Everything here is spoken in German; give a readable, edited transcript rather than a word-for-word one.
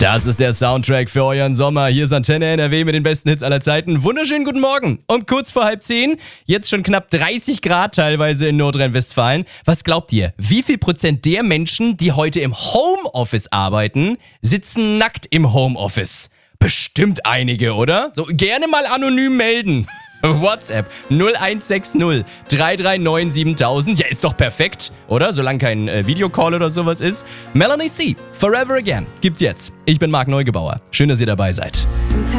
Das ist der Soundtrack für euren Sommer. Hier ist Antenne NRW mit den besten Hits aller Zeiten. Wunderschönen guten Morgen. Um kurz vor 9:30, jetzt schon knapp 30 Grad teilweise in Nordrhein-Westfalen. Was glaubt ihr, wie viel Prozent der Menschen, die heute im Homeoffice arbeiten, sitzen nackt im Homeoffice? Bestimmt einige, oder? So, gerne mal anonym melden. WhatsApp 0160 339 7000. Ja, ist doch perfekt, oder? Solange kein Videocall oder sowas ist. Melanie C. Forever Again gibt's jetzt. Ich bin Marc Neugebauer. Schön, dass ihr dabei seid.